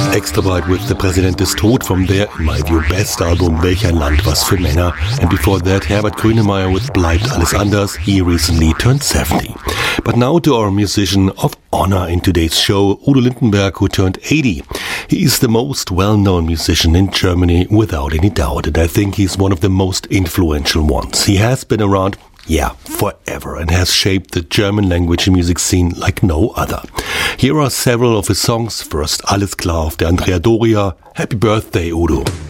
Extra Breit with The Präsident ist tot from their, in my view, best album Welch ein Land, was für Männer. And before that, Herbert Grönemeyer with Bleibt alles anders. He recently turned 70. But now to our musician of honor in today's show, Udo Lindenberg, who turned 80. He is the most well-known musician in Germany, without any doubt, and I think he's one of the most influential ones. He has been around forever, and has shaped the German language and music scene like no other. Here are several of his songs. First, Alles klar auf der Andrea Doria. Happy birthday, Udo.